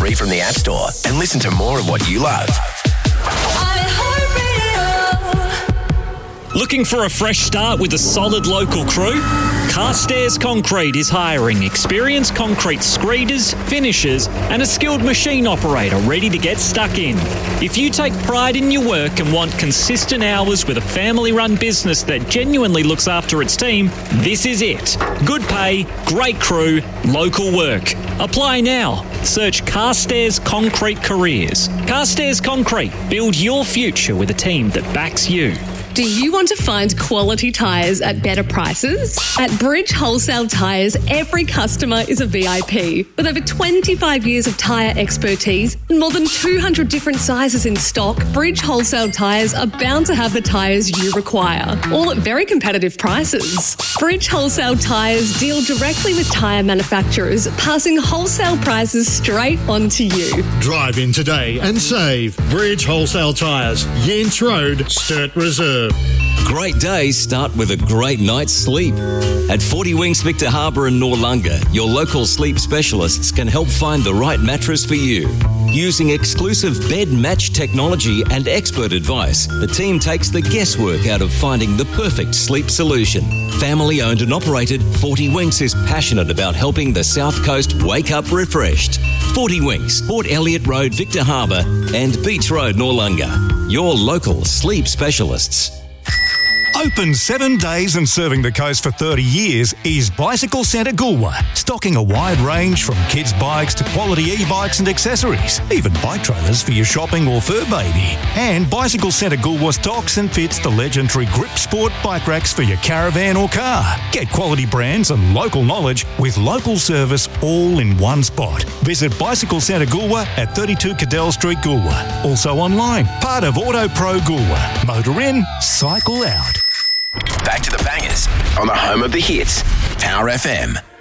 free from the App Store and listen to more of what you love. Looking for a fresh start with a solid local crew? Carstairs Concrete is hiring experienced concrete screeders, finishers, and a skilled machine operator ready to get stuck in. If you take pride in your work and want consistent hours with a family-run business that genuinely looks after its team, this is it. Good pay, great crew, local work. Apply now. Search Carstairs Concrete Careers. Carstairs Concrete. Build your future with a team that backs you. Do you want to find quality tyres at better prices? At Bridge Wholesale Tyres, every customer is a VIP. With over 25 years of tyre expertise and more than 200 different sizes in stock, Bridge Wholesale Tyres are bound to have the tyres you require, all at very competitive prices. Bridge Wholesale Tyres deal directly with tyre manufacturers, passing wholesale prices straight on to you. Drive in today and save. Bridge Wholesale Tyres, Yance Road, Sturt Reserve. Great days start with a great night's sleep. At 40 Winks Victor Harbour and Noarlunga, your local sleep specialists can help find the right mattress for you. Using exclusive bed match technology and expert advice, the team takes the guesswork out of finding the perfect sleep solution. Family owned and operated, 40 Winks is passionate about helping the South Coast wake up refreshed. 40 Winks, Port Elliot Road, Victor Harbour and Beach Road, Noarlunga. Your local sleep specialists. Open 7 days and serving the coast for 30 years is Bicycle Centre Goolwa, stocking a wide range from kids' bikes to quality e-bikes and accessories, even bike trailers for your shopping or fur baby. And Bicycle Centre Goolwa stocks and fits the legendary Grip Sport bike racks for your caravan or car. Get quality brands and local knowledge with local service all in one spot. Visit Bicycle Centre Goolwa at 32 Cadell Street, Goolwa. Also online, part of Auto Pro Goolwa. Motor in, cycle out. Back to the bangers on the home of the hits, Power FM.